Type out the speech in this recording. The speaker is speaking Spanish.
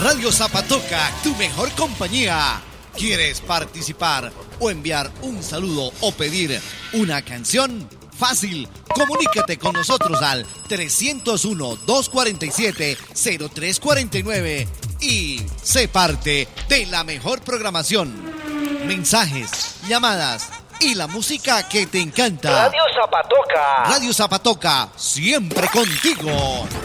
Radio Zapatoca, tu mejor compañía. ¿Quieres participar o enviar un saludo o pedir una canción? Fácil, comunícate con nosotros al 301-247-0349 y sé parte de la mejor programación. Mensajes, llamadas y la música que te encanta. Radio Zapatoca. Radio Zapatoca, siempre contigo.